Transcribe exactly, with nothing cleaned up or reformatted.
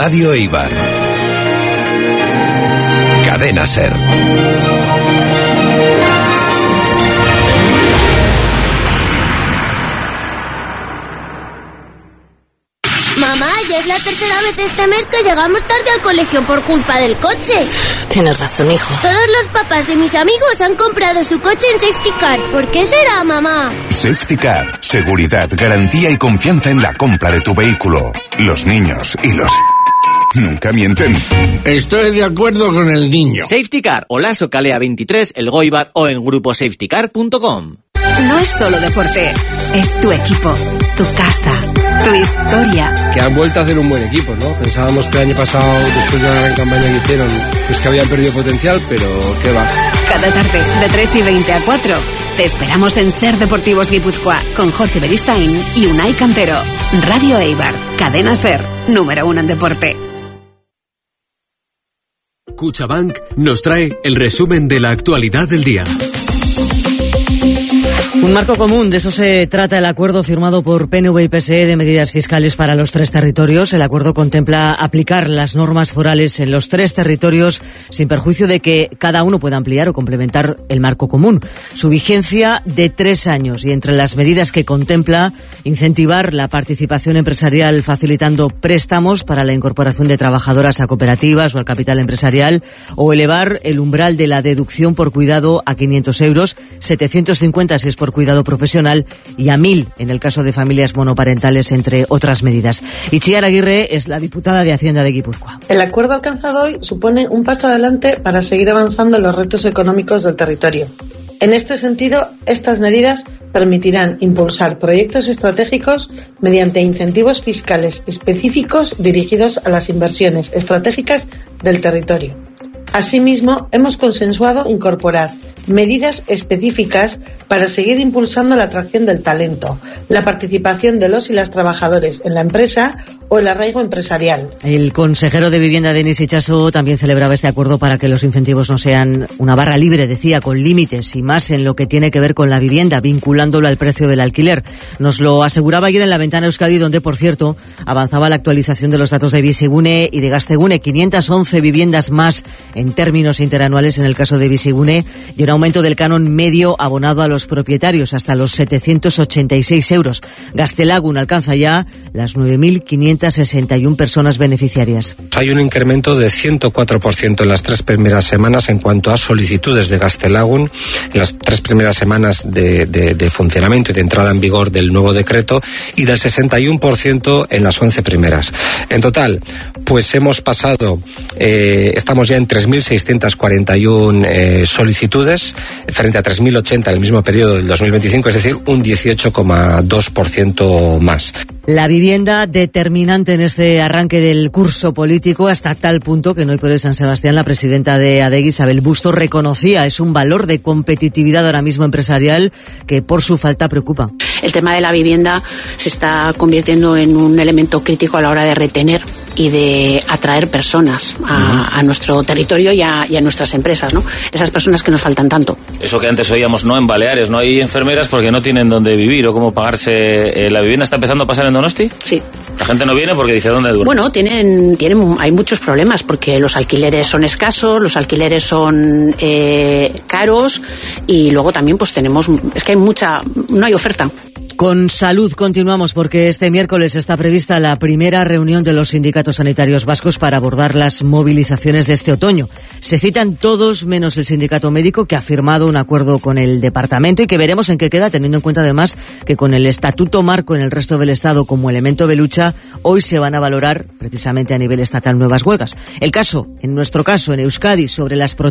Radio Eibar. Cadena SER. Mamá, ya es la tercera vez este mes que llegamos tarde al colegio por culpa del coche. Tienes razón, hijo. Todos los papás de mis amigos han comprado su coche en Safety Car. ¿Por qué será, mamá? Safety Car. Seguridad, garantía y confianza en la compra de tu vehículo. Los niños y los... nunca mienten. Estoy de acuerdo con el niño. Safety Car, Olaso Calea veintitrés, El Goibar o en grupo safety car punto com. No es solo deporte, es tu equipo, tu casa, tu historia. Que han vuelto a hacer un buen equipo, ¿no? Pensábamos que el año pasado, después de la gran campaña que hicieron, pues que habían perdido potencial, pero qué va. Cada tarde, de tres y veinte a cuatro, te esperamos en SER Deportivos Guipúzcoa, con Jorge Beristain y Unai Cantero. Radio Eibar, cadena SER, número uno en deporte. CaixaBank nos trae el resumen de la actualidad del día. Un marco común, de eso se trata el acuerdo firmado por P N V y P S E de medidas fiscales para los tres territorios. El acuerdo contempla aplicar las normas forales en los tres territorios sin perjuicio de que cada uno pueda ampliar o complementar el marco común. Su vigencia de tres años y entre las medidas que contempla incentivar la participación empresarial facilitando préstamos para la incorporación de trabajadoras a cooperativas o al capital empresarial o elevar el umbral de la deducción por cuidado a quinientos euros, setecientos cincuenta si es por cuidado profesional y a mil en el caso de familias monoparentales, entre otras medidas. Itziar Aguirre es la diputada de Hacienda de Guipúzcoa. El acuerdo alcanzado hoy supone un paso adelante para seguir avanzando en los retos económicos del territorio. En este sentido, estas medidas permitirán impulsar proyectos estratégicos mediante incentivos fiscales específicos dirigidos a las inversiones estratégicas del territorio. Asimismo, hemos consensuado incorporar medidas específicas para seguir impulsando la atracción del talento, la participación de los y las trabajadores en la empresa o el arraigo empresarial. El consejero de Vivienda, Denis Itxaso, también celebraba este acuerdo para que los incentivos no sean una barra libre, decía, con límites y más en lo que tiene que ver con la vivienda, vinculándolo al precio del alquiler. Nos lo aseguraba ayer en la Ventana Euskadi, donde, por cierto, avanzaba la actualización de los datos de Bizigune y de Gaztegune. quinientas once viviendas más en términos interanuales en el caso de Bizigune y un aumento del canon medio abonado a los propietarios hasta los setecientos ochenta y seis euros. Gaztelagun alcanza ya las nueve mil quinientas sesenta y una personas beneficiarias. Hay un incremento de ciento cuatro por ciento en las tres primeras semanas en cuanto a solicitudes de Gaztelagun, en las tres primeras semanas de, de, de funcionamiento y de entrada en vigor del nuevo decreto, y del sesenta y uno por ciento en las once primeras. En total, pues hemos pasado, eh, estamos ya en tres mil seiscientas cuarenta y una eh, solicitudes frente a tres mil ochenta en el mismo periodo del dos mil veinticinco, es decir, un dieciocho coma dos por ciento más. La vivienda determinante en este arranque del curso político, hasta tal punto que no hoy por el San Sebastián la presidenta de Adegi, Isabel Busto, reconocía es un valor de competitividad ahora mismo empresarial que por su falta preocupa. El tema de la vivienda se está convirtiendo en un elemento crítico a la hora de retener y de atraer personas a, a nuestro territorio y a, y a nuestras empresas, ¿no? Esas personas que nos faltan tanto. Eso que antes oíamos, no, en Baleares no hay enfermeras porque no tienen dónde vivir o cómo pagarse. Eh, ¿La vivienda está empezando a pasar en Donosti? Sí. La gente no viene porque dice, ¿dónde duerme? Bueno, tienen, tienen, hay muchos problemas porque los alquileres son escasos, los alquileres son eh, caros y luego también pues tenemos, es que hay mucha, no hay oferta. Con salud continuamos porque este miércoles está prevista la primera reunión de los sindicatos sanitarios vascos para abordar las movilizaciones de este otoño. Se citan todos menos el sindicato médico, que ha firmado un acuerdo con el departamento y que veremos en qué queda, teniendo en cuenta además que con el estatuto marco en el resto del Estado como elemento de lucha, hoy se van a valorar precisamente a nivel estatal nuevas huelgas. El caso, en nuestro caso, en Euskadi, sobre las protestas